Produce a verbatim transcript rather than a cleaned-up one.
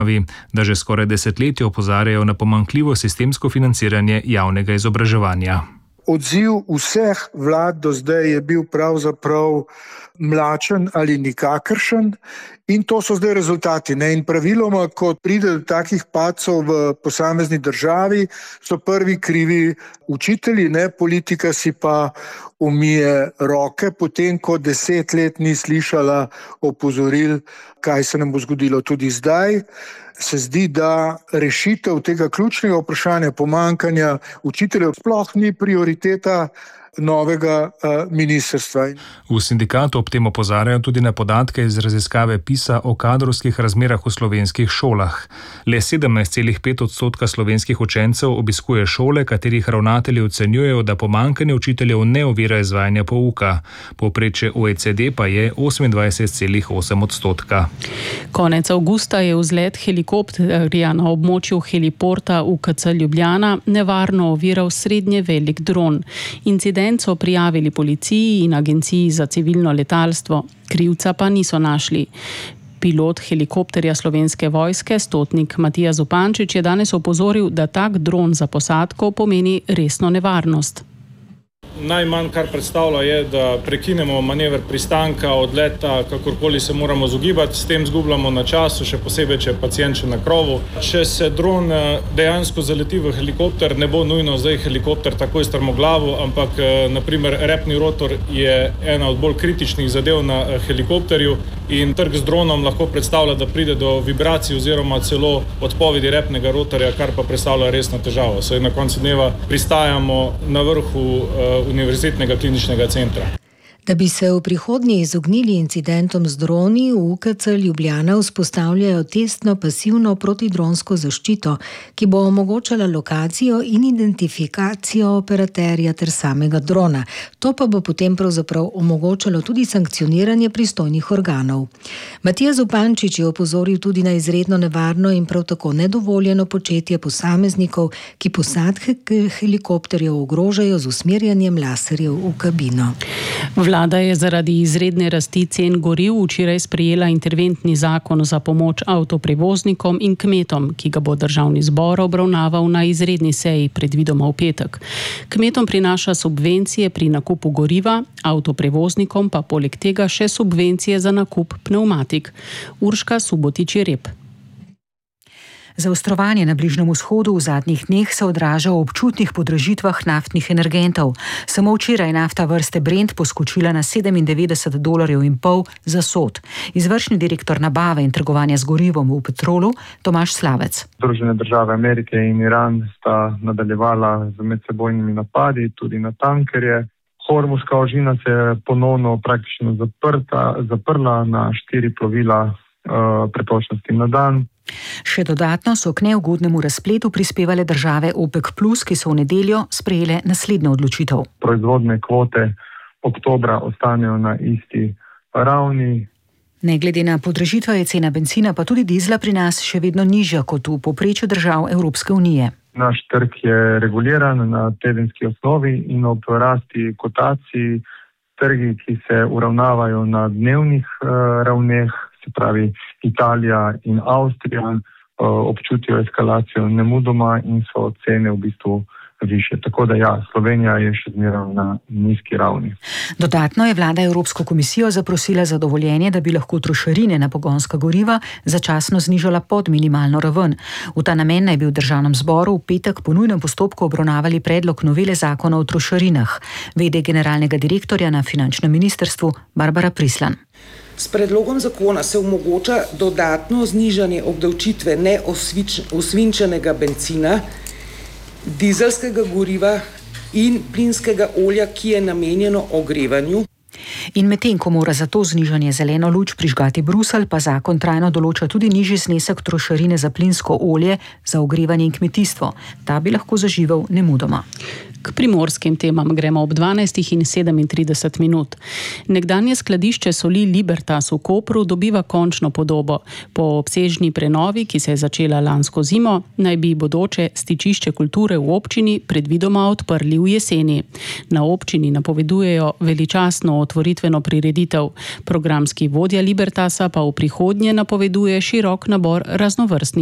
da že skoraj desetletje opozarjajo na pomanjkljivo sistemsko financiranje javnega izobraževanja. Odziv vseh vlad do zdaj je bil pravzaprav mlačen ali nikakršen in to so zdaj rezultati. Ne? In praviloma, ko pride do takih padcev v posamezni državi, so prvi krivi učitelji, ne? Politika si pa umije roke, potem ko deset let ni slišala opozoril, kaj se nam bo zgodilo. Tudi zdaj se zdi, da rešitev tega ključnega vprašanja pomanjkanja učiteljev sploh ni prioriteta novega uh, ministrstva. V sindikatu ob tem opozarjajo tudi na podatke iz raziskave PISA o kadrovskih razmerah v slovenskih šolah. Le sedemnajst celih pet odstotka slovenskih učencev obiskuje šole, katerih ravnatelji ocenjujejo, da pomanjkanje učiteljev ne ovira izvajanja pouka. Povprečje O E C D pa je osemindvajset celih osem odstotka. Konec avgusta je vzlet helikopterja na območju heliporta U K C Ljubljana nevarno oviral srednje velik dron. Incident so prijavili policiji in agenciji za civilno letalstvo, krivca pa niso našli. Pilot helikopterja Slovenske vojske, stotnik Matija Zupančič, je danes opozoril, da tak dron za posadko pomeni resno nevarnost. Najmanj, kar predstavlja, je, da prekinemo manever pristanka, odleta, kakorkoli se moramo izogibati, s tem zgubljamo na času, še posebej, če je pacient še na krovu. Če se dron dejansko zaleti v helikopter, ne bo nujno zdaj helikopter takoj strmoglavo, ampak naprimer repni rotor je ena od bolj kritičnih zadev na helikopterju in trk z dronom lahko predstavlja, da pride do vibracij oziroma celo odpovedi repnega rotorja, kar pa predstavlja resno težavo. Saj na koncu dneva pristajamo na vrhu Univerzitetnega kliničnega centra. Da bi se v prihodnje izognili incidentom z droni, v U K C Ljubljana vzpostavljajo testno pasivno protidronsko zaščito, ki bo omogočala lokacijo in identifikacijo operaterja ter samega drona. To pa bo potem pravzaprav omogočalo tudi sankcioniranje pristojnih organov. Matija Zupančič je opozoril tudi na izredno nevarno in prav tako nedovoljeno početje posameznikov, ki posadke helikopterjev ogrožajo z usmerjanjem laserjev v kabino. Vlada je zaradi izredne rasti cen goriv včeraj sprejela interventni zakon za pomoč avtoprevoznikom in kmetom, ki ga bo državni zbor obravnaval na izredni seji predvidoma v petek. Kmetom prinaša subvencije pri nakupu goriva, avtoprevoznikom pa poleg tega še subvencije za nakup pnevmatik. Urška Subotič-Jereb. Zaostrovanje na Bližnjem vzhodu v zadnjih dneh se odraža v občutnih podražitvah naftnih energentov. Samo včeraj nafta vrste Brent poskočila na sedemindevetdeset dolarjev in pol za sod. Izvršni direktor nabave in trgovanja z gorivom v Petrolu Tomaž Slavec. Združene države Amerike in Iran sta nadaljevala z medsebojnimi napadi tudi na tankerje. Hormuzska ožina se je ponovno praktično zaprta, zaprla na štiri plovila uh, pretočnosti na dan. Še dodatno so k neugodnemu razpletu prispevale države OPEC plus, ki so v nedeljo sprejele naslednjo odločitev. Proizvodne kvote oktobra ostanejo na isti ravni. Ne glede na podražitve je cena bencina pa tudi dizla pri nas še vedno nižja kot v povprečju držav Evropske unije. Naš trg je reguliran na tedenski osnovi in ob rasti kotacij trgi, ki se uravnavajo na dnevnih uh, ravneh, se pravi Italija in Avstrija, občutijo eskalacijo nemudoma in so cene v bistvu više. Tako da ja, Slovenija je še zmeraj na nizki ravni. Dodatno je vlada Evropsko komisijo zaprosila za dovoljenje, da bi lahko trošarine na pogonska goriva začasno znižala pod minimalno raven. V ta namen naj bi v državnem zboru v petek po nujnem postopku obravnavali predlog novele zakona o trošarinah. Vede generalnega direktorja na finančnem ministrstvu Barbara Prislan. S predlogom zakona se omogoča dodatno znižanje obdavčitve neosvinčenega bencina, dizelskega goriva in plinskega olja, ki je namenjeno ogrevanju. In medtem, ko mora za to znižanje zeleno luč prižgati Bruselj, pa zakon trajno določa tudi nižji znesek trošarine za plinsko olje za ogrevanje in kmetijstvo. Ta bi lahko zaživel nemudoma. K primorskim temam gremo ob dvanajstih in sedemintrideset minut. Nekdanje skladišče soli Libertas v Kopru dobiva končno podobo. Po obsežni prenovi, ki se je začela lansko zimo, naj bi bodoče stičišče kulture v občini predvidoma odprli v jeseni. Na občini napovedujejo veličastno otvoritveno prireditev. Programski vodja Libertasa pa v prihodnje napoveduje širok nabor raznovrstnih